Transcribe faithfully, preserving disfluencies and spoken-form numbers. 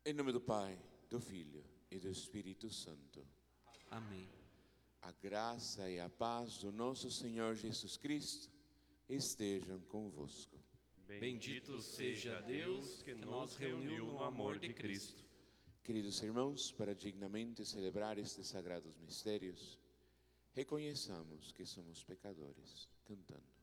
Em nome do Pai, do Filho e do Espírito Santo. Amém. A graça e a paz do nosso Senhor Jesus Cristo estejam convosco. Bendito seja Deus que nos reuniu no amor de Cristo. Queridos irmãos, para dignamente celebrar estes sagrados mistérios, reconheçamos que somos pecadores, cantando.